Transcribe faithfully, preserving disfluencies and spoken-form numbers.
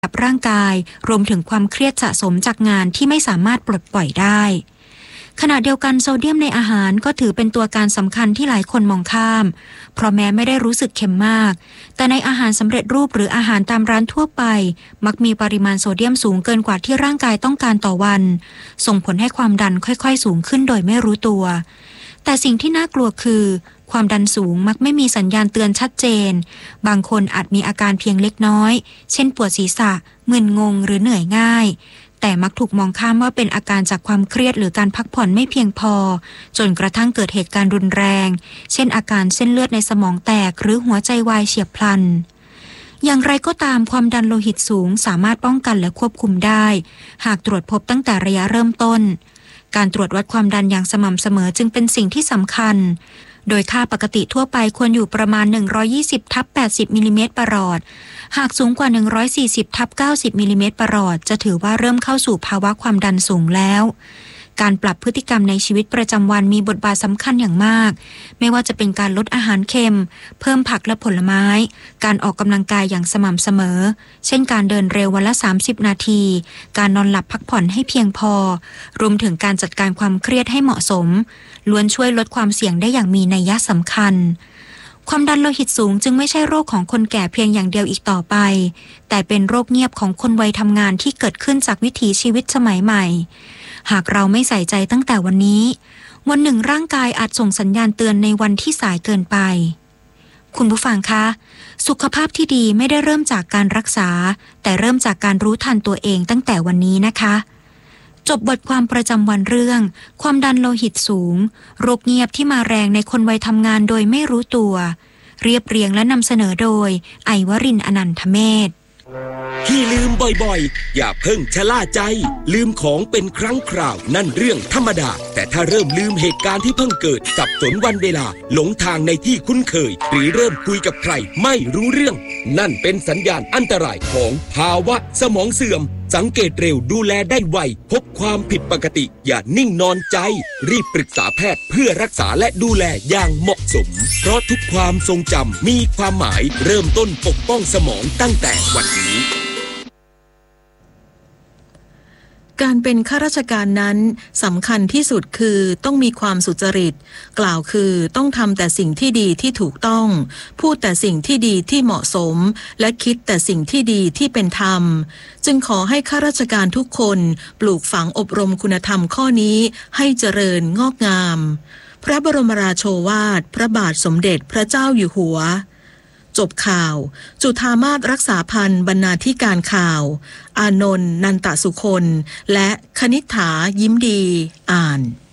กับร่างกายรวมถึงความเครียดสะสมจากงานที่ไม่สามารถปลดปล่อยได้ขณะเดียวกันโซเดียมในอาหารก็ถือเป็นตัวการสำคัญที่หลายคนมองข้ามเพราะแม้ไม่ได้รู้สึกเค็มมากแต่ในอาหารสำเร็จรูปหรืออาหารตามร้านทั่วไปมักมีปริมาณโซเดียมสูงเกินกว่าที่ร่างกายต้องการต่อวันส่งผลให้ความดันค่อยๆสูงขึ้นโดยไม่รู้ตัวแต่สิ่งที่น่ากลัวคือความดันสูงมักไม่มีสัญญาณเตือนชัดเจนบางคนอาจมีอาการเพียงเล็กน้อยเช่นปวดศีรษะมึนงงหรือเหนื่อยง่ายแต่มักถูกมองข้ามว่าเป็นอาการจากความเครียดหรือการพักผ่อนไม่เพียงพอจนกระทั่งเกิดเหตุการณ์รุนแรงเช่นอาการเส้นเลือดในสมองแตกหรือหัวใจวายเฉียบพลันอย่างไรก็ตามความดันโลหิตสูงสามารถป้องกันและควบคุมได้หากตรวจพบตั้งแต่ระยะเริ่มต้นการตรวจวัดความดันอย่างสม่ำเสมอจึงเป็นสิ่งที่สำคัญโดยค่าปกติทั่วไปควรอยู่ประมาณหนึ่งร้อยยี่สิบทับแปดสิบมิลลิเมตรประหลอดหากสูงกว่าหนึ่งร้อยสี่สิบทับเก้าสิบมิลลิเมตรประหลอดจะถือว่าเริ่มเข้าสู่ภาวะความดันสูงแล้วการปรับพฤติกรรมในชีวิตประจำวันมีบทบาทสำคัญอย่างมากไม่ว่าจะเป็นการลดอาหารเค็มเพิ่มผักและผลไม้การออกกำลังกายอย่างสม่ำเสมอเช่นการเดินเร็ววันละสามสิบนาทีการนอนหลับพักผ่อนให้เพียงพอรวมถึงการจัดการความเครียดให้เหมาะสมล้วนช่วยลดความเสี่ยงได้อย่างมีนัยสำคัญความดันโลหิตสูงจึงไม่ใช่โรคของคนแก่เพียงอย่างเดียวอีกต่อไปแต่เป็นโรคเงียบของคนวัยทำงานที่เกิดขึ้นจากวิถีชีวิตสมัยใหม่หากเราไม่ใส่ใจตั้งแต่วันนี้วันหนึ่งร่างกายอาจส่งสัญญาณเตือนในวันที่สายเกินไปคุณผู้ฟังคะสุขภาพที่ดีไม่ได้เริ่มจากการรักษาแต่เริ่มจากการรู้ทันตัวเองตั้งแต่วันนี้นะคะจบบทความประจำวันเรื่องความดันโลหิตสูงโรคเงียบที่มาแรงในคนวัยทำงานโดยไม่รู้ตัวเรียบเรียงและนำเสนอโดยไอวรินทร์อนันทเมธที่ลืมบ่อยๆอย่าเพิ่งชะล่าใจลืมของเป็นครั้งคราวนั่นเรื่องธรรมดาแต่ถ้าเริ่มลืมเหตุการณ์ที่เพิ่งเกิดสับสนวันเวลาหลงทางในที่คุ้นเคยหรือเริ่มคุยกับใครไม่รู้เรื่องนั่นเป็นสัญญาณอันตรายของภาวะสมองเสื่อมสังเกตเร็วดูแลได้ไวพบความผิดปกติอย่านิ่งนอนใจรีบปรึกษาแพทย์เพื่อรักษาและดูแลอย่างเหมาะสมเพราะทุกความทรงจำมีความหมายเริ่มต้นปกป้องสมองตั้งแต่วันนี้การเป็นข้าราชการนั้นสำคัญที่สุดคือต้องมีความสุจริตกล่าวคือต้องทำแต่สิ่งที่ดีที่ถูกต้องพูดแต่สิ่งที่ดีที่เหมาะสมและคิดแต่สิ่งที่ดีที่เป็นธรรมจึงขอให้ข้าราชการทุกคนปลูกฝังอบรมคุณธรรมข้อนี้ให้เจริญงอกงามพระบรมราโชวาทพระบาทสมเด็จพระเจ้าอยู่หัวจบข่าวจุฑามาศรักษาพันธ์บรรณาธิการข่าวอานนท์นันตสุคนและคณิษฐายิ้มดีอ่าน